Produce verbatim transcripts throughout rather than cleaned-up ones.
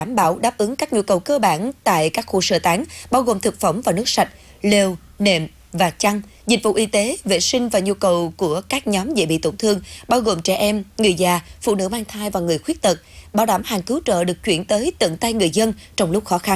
đảm bảo đáp ứng các nhu cầu cơ bản tại các khu sơ tán, bao gồm thực phẩm và nước sạch, lều, nệm và chăn, dịch vụ y tế, vệ sinh và nhu cầu của các nhóm dễ bị tổn thương, bao gồm trẻ em, người già, phụ nữ mang thai và người khuyết tật, bảo đảm hàng cứu trợ được chuyển tới tận tay người dân trong lúc khó khăn.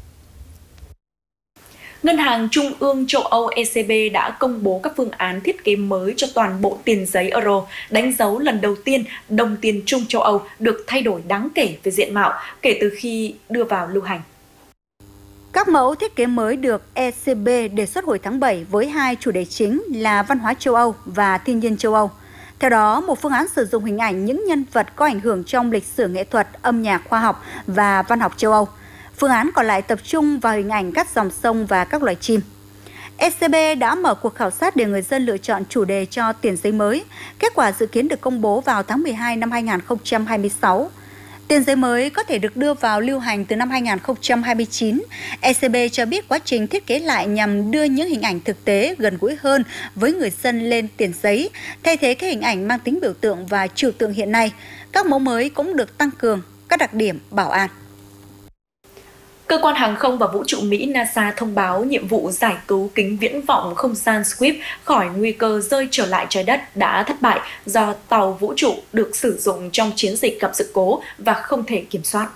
Ngân hàng Trung ương châu Âu E C B đã công bố các phương án thiết kế mới cho toàn bộ tiền giấy euro, đánh dấu lần đầu tiên đồng tiền chung châu Âu được thay đổi đáng kể về diện mạo kể từ khi đưa vào lưu hành. Các mẫu thiết kế mới được E C B đề xuất hồi tháng bảy với hai chủ đề chính là văn hóa châu Âu và thiên nhiên châu Âu. Theo đó, một phương án sử dụng hình ảnh những nhân vật có ảnh hưởng trong lịch sử nghệ thuật, âm nhạc, khoa học và văn học châu Âu. Phương án còn lại tập trung vào hình ảnh các dòng sông và các loài chim. E C B đã mở cuộc khảo sát để người dân lựa chọn chủ đề cho tiền giấy mới. Kết quả dự kiến được công bố vào tháng mười hai năm hai nghìn không trăm hai mươi sáu. Tiền giấy mới có thể được đưa vào lưu hành từ năm hai nghìn không trăm hai mươi chín. E C B cho biết quá trình thiết kế lại nhằm đưa những hình ảnh thực tế gần gũi hơn với người dân lên tiền giấy, thay thế các hình ảnh mang tính biểu tượng và trừu tượng hiện nay. Các mẫu mới cũng được tăng cường các đặc điểm bảo an. Cơ quan hàng không và vũ trụ Mỹ NASA thông báo nhiệm vụ giải cứu kính viễn vọng không gian Swift khỏi nguy cơ rơi trở lại trái đất đã thất bại do tàu vũ trụ được sử dụng trong chiến dịch gặp sự cố và không thể kiểm soát.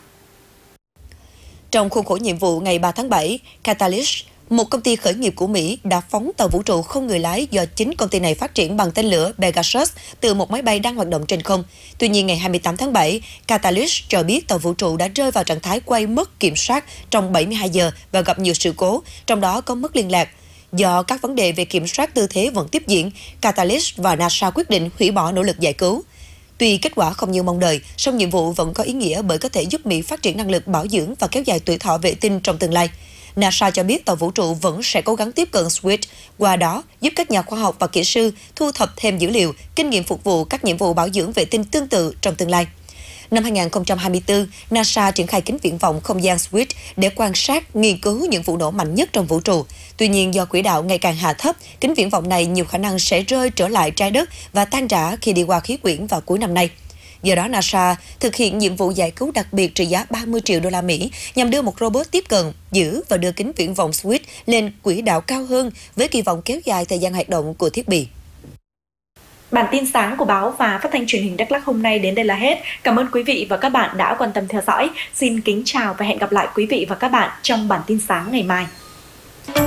Trong khuôn khổ nhiệm vụ ngày ba tháng bảy, Catalyst, một công ty khởi nghiệp của Mỹ, đã phóng tàu vũ trụ không người lái do chính công ty này phát triển bằng tên lửa Pegasus từ một máy bay đang hoạt động trên không. Tuy nhiên, ngày hai mươi tám tháng bảy, Catalyst cho biết tàu vũ trụ đã rơi vào trạng thái quay mất kiểm soát trong bảy mươi hai giờ và gặp nhiều sự cố, trong đó có mất liên lạc. Do các vấn đề về kiểm soát tư thế vẫn tiếp diễn, Catalyst và NASA quyết định hủy bỏ nỗ lực giải cứu. Tuy kết quả không như mong đợi, song nhiệm vụ vẫn có ý nghĩa bởi có thể giúp Mỹ phát triển năng lực bảo dưỡng và kéo dài tuổi thọ vệ tinh trong tương lai. NASA cho biết tàu vũ trụ vẫn sẽ cố gắng tiếp cận Swift, qua đó giúp các nhà khoa học và kỹ sư thu thập thêm dữ liệu, kinh nghiệm phục vụ các nhiệm vụ bảo dưỡng vệ tinh tương tự trong tương lai. Năm hai nghìn không trăm hai mươi tư, NASA triển khai kính viễn vọng không gian Swift để quan sát, nghiên cứu những vụ nổ mạnh nhất trong vũ trụ. Tuy nhiên, do quỹ đạo ngày càng hạ thấp, kính viễn vọng này nhiều khả năng sẽ rơi trở lại trái đất và tan rã khi đi qua khí quyển vào cuối năm nay. Do đó, NASA thực hiện nhiệm vụ giải cứu đặc biệt trị giá ba mươi triệu đô la Mỹ nhằm đưa một robot tiếp cận, giữ và đưa kính viễn vọng Swift lên quỹ đạo cao hơn với kỳ vọng kéo dài thời gian hoạt động của thiết bị. Bản tin sáng của báo và phát thanh truyền hình Đắk Lắk hôm nay đến đây là hết. Cảm ơn quý vị và các bạn đã quan tâm theo dõi. Xin kính chào và hẹn gặp lại quý vị và các bạn trong bản tin sáng ngày mai.